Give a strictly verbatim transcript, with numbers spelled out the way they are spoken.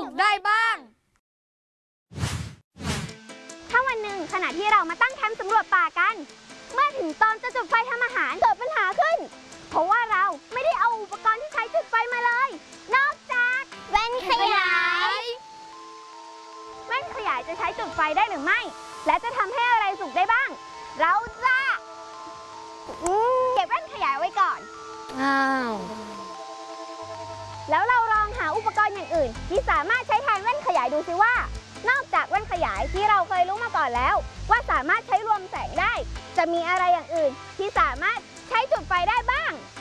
กได้บ้างถ้าวันหนึ่งขณะที่เรามาตั้งแคมป์สำรวจป่ากันเมื่อถึงตอนจะจุดไฟทำอาหารเกิดปัญหาขึ้นเพราะว่าเราไม่ได้เอาอุปกรณ์ที่ใช้จุดไฟมาเลยนอกจากแว่นขยายแว่นขยายจะใช้จุดไฟได้หรือไม่และจะทำให้อะไรสุกได้บ้างเราจะเก็บแว่นขยายไว้ก่อนอ้าวแล้วเราลองหาอุปกรณ์อย่างอื่นที่สามารถใช้แทนแว่นขยายดูสิว่านอกจากแว่นขยายที่เราเคยรู้มาก่อนแล้วว่าสามารถใช้รวมแสงได้จะมีอะไรอย่างอื่นที่สามารถใช้จุดไฟได้บ้าง